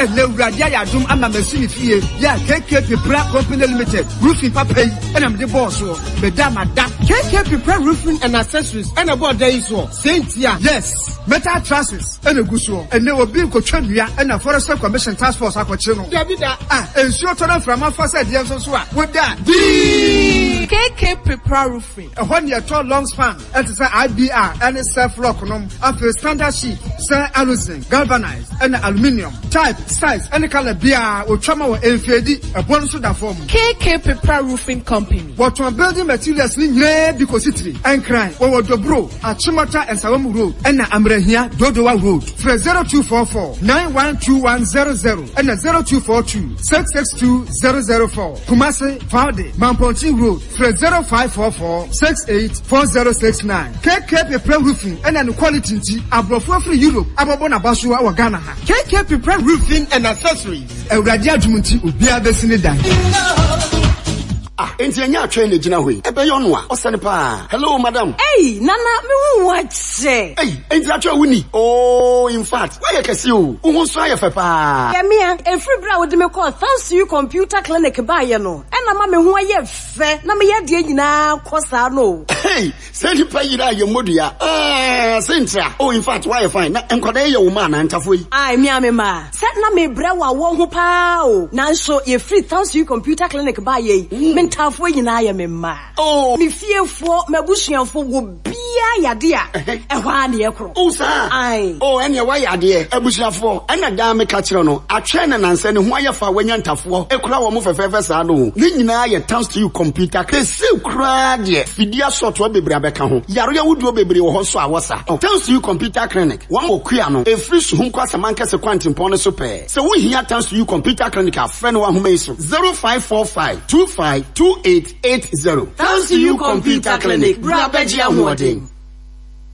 and no Radia Dum and Mamma Fie, ya KK Pra Company Limited, roofing papa, and I'm the boss, Madame KK Pra Roofing and Accessories, and about days war, Saint yes, metal trusses, and a good one, and there will be Cochania and a Forest Commission Task Force Aquachino. And short from our first ideas also, with that. KK Pra Roofing, a 1 year tall long span, and it's IBR, and it's self-rock, after standard sheet, Sir Alusin, galvanized, and aluminium, type, size, and color beer, or trauma or LFD, a bonus of that form. KK Pra Roofing Company. What one building materials in here because it's and crying, or the bro, at Chimata and Salamu Road, and Amrehia, Dodowa Road, for 0244 912100 and 0242 662004. Kumasi, Fade, Mamponti Road, for 0544 684069. KK Pra Roofing and an quality abroad for Europe, Ababona Basua or Ghana. KK Pra Roofing and Accessories. A Radia Jumunti, Ubia Besinida. Entianya train ejina hoi. Ebe yonwa. Osane pa. Hello madam. Hey, nana me what say? Hey, entianya wuni. Oh, in fact, why you kesi o? Uhun so aye fe pa. Yeah, me every bra wo de me call thanks to you computer clinic ba ye no. E na ma me hu aye fe. Na me ye de nyina kosa no. Hey, say the pa yira ye modua. Sentra. Oh, in fact, why you fine? Na enkwada ye wo ma na ntafo yi. Ai me amema. Set na me bra wa wo ho pa o. Nanso ye free thanks to you computer clinic ba ye. Tafo nyina ya memma. Oh, mi fiefo mabusuanfo wo bia yade a ehwa na yekro. Oh sir. Ai. Oh, ene wa yade abusuafo. Ena da me ka kire no. Atwe na nanse ne ho ayefa wanya ntafo. Ekura wo mo fefefe sa no. Ni nyina ye thanks to you computer. Kesi kura de. Fidia soto bebre abeka ho. Yaro ya wudu bebre wo ho so awosa. Thanks to you computer clinic. Wan okua no. E free so hunko asamanka se kwantimpon so pe. Se wo hia thanks to you computer clinic a friend wa homa iso. 0545 25 2880. Thanks to you computer clinic. Brabejia Huading.